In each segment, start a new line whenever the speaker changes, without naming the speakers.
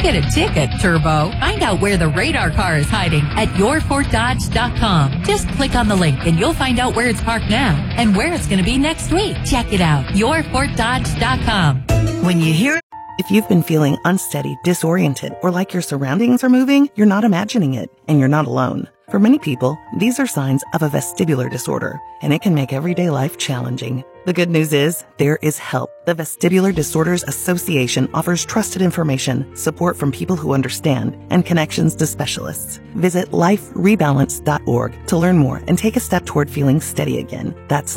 Get a ticket, Turbo. Find out where the radar car is hiding at yourfortdodge.com. Just click on the link and you'll find out where it's parked now and where it's going to be next week. Check it out. yourfortdodge.com.
When you hear... If you've been feeling unsteady, disoriented, or like your surroundings are moving, you're not imagining it, and you're not alone. For many people, these are signs of a vestibular disorder, and it can make everyday life challenging. The good news is, there is help. The Vestibular Disorders Association offers trusted information, support from people who understand, and connections to specialists. Visit liferebalance.org to learn more and take a step toward feeling steady again. That's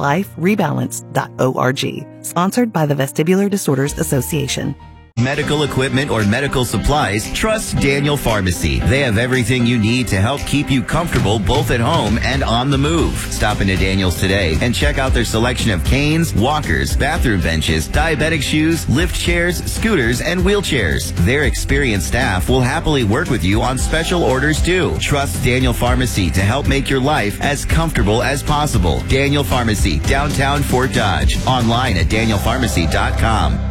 liferebalance.org. Sponsored by the Vestibular Disorders Association.
Medical equipment or medical supplies, trust Daniel Pharmacy. They have everything you need to help keep you comfortable both at home and on the move. Stop into Daniel's today and check out their selection of canes, walkers, bathroom benches, diabetic shoes, lift chairs, scooters, and wheelchairs. Their experienced staff will happily work with you on special orders too. Trust Daniel Pharmacy to help make your life as comfortable as possible. Daniel Pharmacy, downtown Fort Dodge. Online at danielpharmacy.com.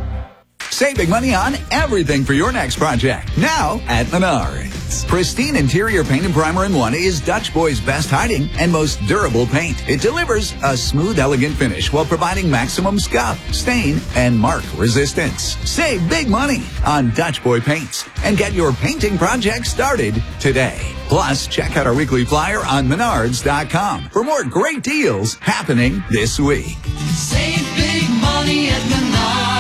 Save big money on everything for your next project. Now at Menards. Pristine interior paint and primer in one is Dutch Boy's best hiding and most durable paint. It delivers a smooth, elegant finish while providing maximum scuff, stain, and mark resistance. Save big money on Dutch Boy paints and get your painting project started today. Plus, check out our weekly flyer on Menards.com for more great deals happening this week.
Save big money at Menards.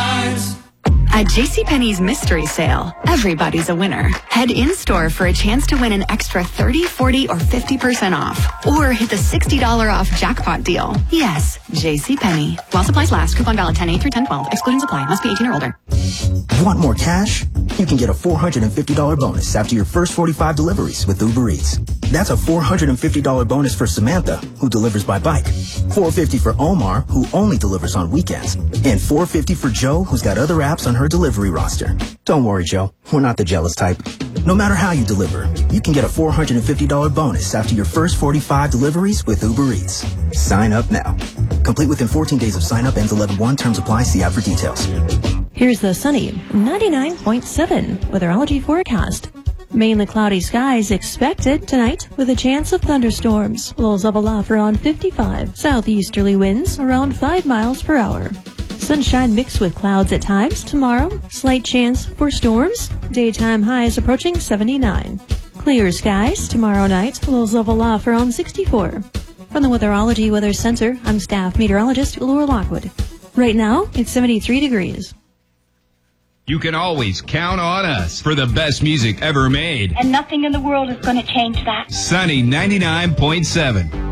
At JCPenney's Mystery Sale, everybody's a winner. Head in-store for a chance to win an extra 30, 40, or 50% off. Or hit the $60 off jackpot deal. Yes, JCPenney. While supplies last, coupon valid 10/8 through 10/12, excluding supply. Must be 18 or older.
Want more cash? You can get a $450 bonus after your first 45 deliveries with Uber Eats. That's a $450 bonus for Samantha, who delivers by bike. $450 for Omar, who only delivers on weekends. And $450 for Joe, who's got other apps on her delivery roster. Don't worry, Joe. We're not the jealous type. No matter how you deliver, you can get a $450 bonus after your first 45 deliveries with Uber Eats. Sign up now. Complete within 14 days of sign up. Ends 11/1. Terms apply. See app for details.
Here's the sunny 99.7 weatherology forecast. Mainly cloudy skies expected tonight with a chance of thunderstorms. Lows of aloft around 55. Southeasterly winds around 5 miles per hour. Sunshine mixed with clouds at times tomorrow. Slight chance for storms. Daytime highs approaching 79. Clear skies tomorrow night. Lows of aloft around 64. From the Weatherology Weather Center, I'm staff meteorologist Laura Lockwood. Right now, it's 73 degrees.
You can always count on us for the best music ever made.
And nothing in the world is going to change that.
Sunny 99.7.